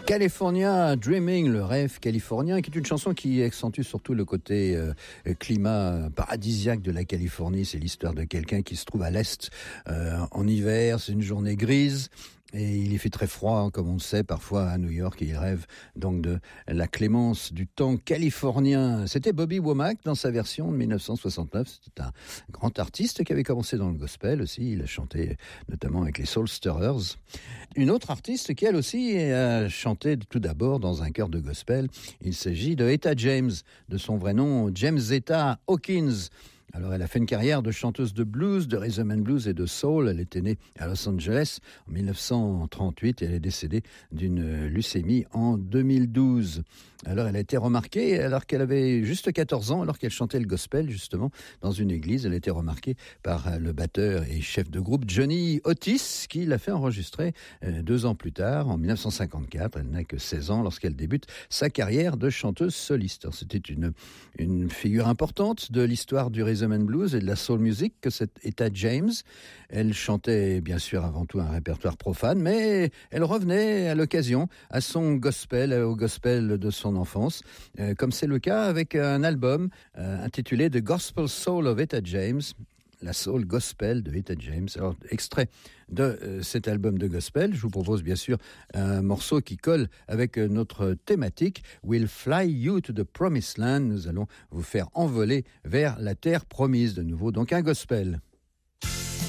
California Dreaming, le rêve californien, qui est une chanson qui accentue surtout le côté climat paradisiaque de la Californie. C'est l'histoire de quelqu'un qui se trouve à l'est en hiver, c'est une journée grise. Et il y fait très froid, comme on le sait, parfois à New York, et il rêve donc de la clémence du temps californien. C'était Bobby Womack dans sa version de 1969. C'était un grand artiste qui avait commencé dans le gospel aussi. Il a chanté notamment avec les Soul Stirrers. Une autre artiste qui, elle aussi, a chanté tout d'abord dans un chœur de gospel. Il s'agit de Etta James, de son vrai nom, James Etta Hawkins. Alors, elle a fait une carrière de chanteuse de blues, de rhythm and blues et de soul. Elle était née à Los Angeles en 1938 et elle est décédée d'une leucémie en 2012. Alors, elle a été remarquée alors qu'elle avait juste 14 ans, alors qu'elle chantait le gospel, justement, dans une église. Elle a été remarquée par le batteur et chef de groupe Johnny Otis, qui l'a fait enregistrer 2 ans plus tard, en 1954. Elle n'a que 16 ans lorsqu'elle débute sa carrière de chanteuse soliste. Alors, c'était une figure importante de l'histoire du rhythm and blues et de la soul music que cette Etta James. Elle chantait bien sûr avant tout un répertoire profane, mais elle revenait à l'occasion à son gospel, au gospel de son enfance, comme c'est le cas avec un album intitulé The Gospel Soul of Etta James. La soul gospel de Etta James. Alors, extrait de cet album de gospel, je vous propose bien sûr un morceau qui colle avec notre thématique, We'll Fly You to the Promised Land. Nous allons vous faire envoler vers la terre promise de nouveau. Donc un gospel.